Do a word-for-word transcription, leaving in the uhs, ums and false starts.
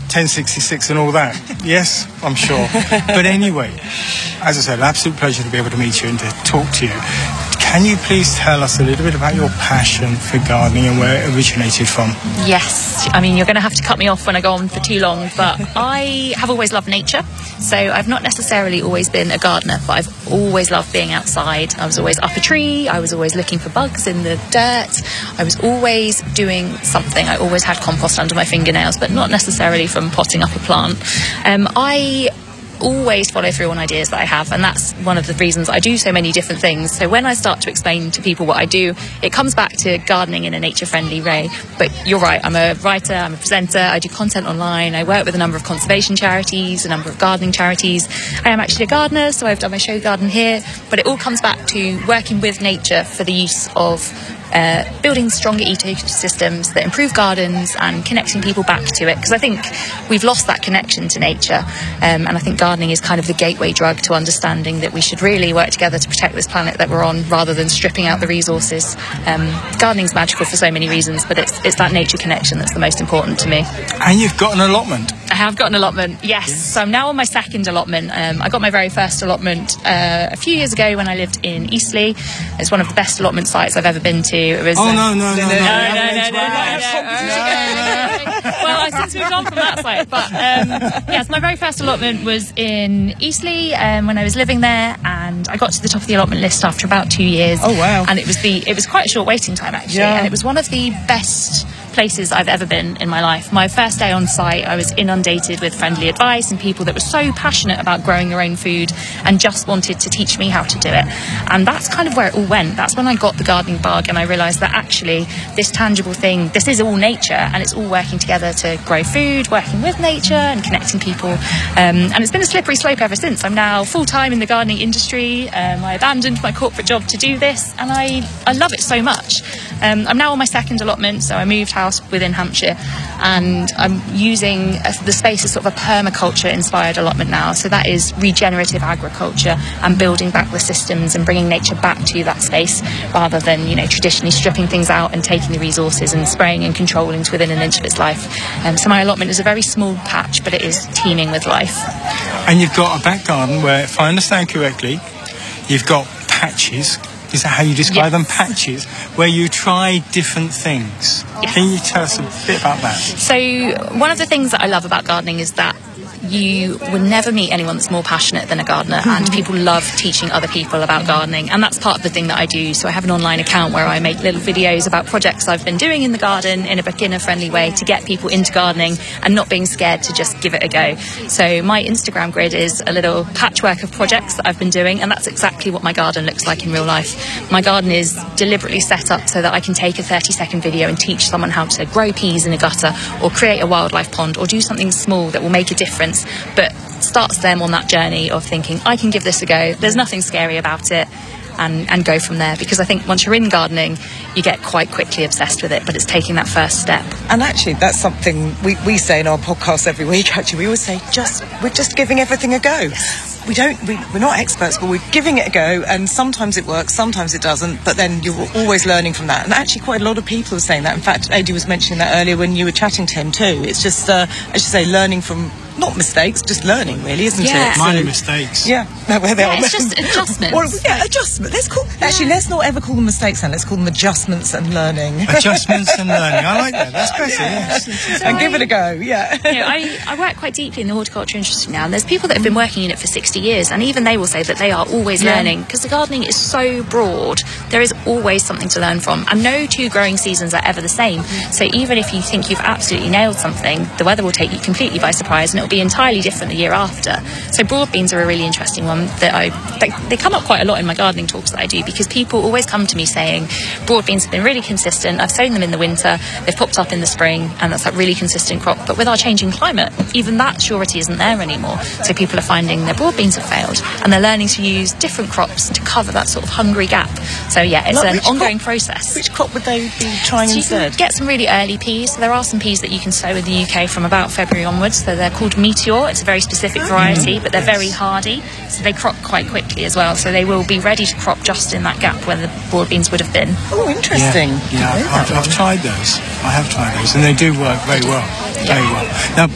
ten sixty-six and all that. Yes, I'm sure. But anyway, as I said, an absolute pleasure to be able to meet you and to talk to you. Can you please tell us a little bit about your passion for gardening and where it originated from? Yes, I mean, you're going to have to cut me off when I go on for too long, but I have always loved nature. So I've not necessarily always been a gardener, but I've always loved being outside. I was always up a tree. I was always looking for bugs in the dirt. I was always doing something. I always had compost under my fingernails, but not necessarily from potting up a plant. Um, I always follow through on ideas that I have, and that's one of the reasons I do so many different things. So when I start to explain to people what I do, it comes back to gardening in a nature-friendly way. But you're right, I'm a writer, I'm a presenter, I do content online, I work with a number of conservation charities, a number of gardening charities. I am actually a gardener, so I've done my show Garden Here, but it all comes back to working with nature for the use of Uh, building stronger ecosystems that improve gardens and connecting people back to it, because I think we've lost that connection to nature, um, and I think gardening is kind of the gateway drug to understanding that we should really work together to protect this planet that we're on, rather than stripping out the resources. Um, gardening's magical for so many reasons, but it's, it's that nature connection that's the most important to me. And you've got an allotment. I have got an allotment, yes. yes. So I'm now on my second allotment. Um, I got my very first allotment uh, a few years ago when I lived in Eastleigh. It's one of the best allotment sites I've ever been to. It was, oh, no, no, no, no, no, no, no, no, no, no. Well, I've since moved on from that site. But um, yes, my very first allotment was in Eastleigh um, when I was living there, and I got to the top of the allotment list after about two years. Oh, wow. And it was the it was quite a short waiting time, actually. Yeah. And it was one of the best places I've ever been in my life. My first day on site, I was inundated with friendly advice and people that were so passionate about growing their own food and just wanted to teach me how to do it. And that's kind of where it all went. That's when I got the gardening bug, and I realised that actually this tangible thing, this is all nature, and it's all working together to grow food, working with nature and connecting people. Um, and it's been a slippery slope ever since. I'm now full-time in the gardening industry. Um, I abandoned my corporate job to do this, and I, I love it so much. Um, I'm now on my second allotment, so I moved house within Hampshire, and I'm using uh, the space as sort of a permaculture inspired allotment now. So that is regenerative agriculture and building back the systems and bringing nature back to that space, rather than, you know, traditionally stripping things out and taking the resources and spraying and controlling to within an inch of its life. Um, so my allotment is a very small patch, but it is teeming with life. And you've got a back garden where, if I understand correctly, you've got patches. Is that how you describe yes. them? Patches, where you try different things. Yes. Can you tell us a bit about that? So one of the things that I love about gardening is that you will never meet anyone that's more passionate than a gardener, and people love teaching other people about gardening, and that's part of the thing that I do. So I have an online account where I make little videos about projects I've been doing in the garden in a beginner friendly way to get people into gardening and not being scared to just give it a go. So my Instagram grid is a little patchwork of projects that I've been doing, and that's exactly what my garden looks like in real life. My garden is deliberately set up so that I can take a thirty second video and teach someone how to grow peas in a gutter, or create a wildlife pond, or do something small that will make a difference, but starts them on that journey of thinking, I can give this a go, there's nothing scary about it, and, and go from there. Because I think once you're in gardening, you get quite quickly obsessed with it, but it's taking that first step. And actually, that's something we, we say in our podcast every week. Actually, we always say, just we're just giving everything a go. Yes. We don't, we, we're not experts, but we're giving it a go, and sometimes it works, sometimes it doesn't, but then you're always learning from that. And actually quite a lot of people are saying that. In fact, Adi was mentioning that earlier when you were chatting to him too. It's just, uh, I should say, learning from, not mistakes, just learning, really, isn't yeah. it? Minor so, mistakes. Yeah, no, where they yeah, are. it's just adjustments. Well, yeah, adjustment. Let's call, yeah. actually, let's not ever call them mistakes then, let's call them adjustments and learning. Adjustments and learning, I like that, that's better, yeah. yes. So And I, give it a go, yeah. You know, I, I work quite deeply in the horticulture industry now, and there's people that have been working in it for sixty years, and even they will say that they are always yeah. learning, because the gardening is so broad. There is always something to learn from, and no two growing seasons are ever the same. So even if you think you've absolutely nailed something, the weather will take you completely by surprise, and it will be entirely different the year after. So broad beans are a really interesting one that I they, they come up quite a lot in my gardening talks that I do, because people always come to me saying broad beans have been really consistent, I've sown them in the winter, they've popped up in the spring, and that's that really consistent crop. But with our changing climate, even that surety isn't there anymore. So people are finding their broad beans have failed, and they're learning to use different crops to cover that sort of hungry gap. So yeah, it's Like an ongoing crop, process. Which crop would they be trying So you instead? can get some really early peas. So there are some peas that you can sow in the U K from about February onwards. So they're called Meteor. It's a very specific variety, but they're very hardy. So they crop quite quickly as well. So they will be ready to crop just in that gap where the broad beans would have been. Oh, interesting. Yeah, yeah I've, I've tried those. I have tried those, and they do work very well. Very well. Now,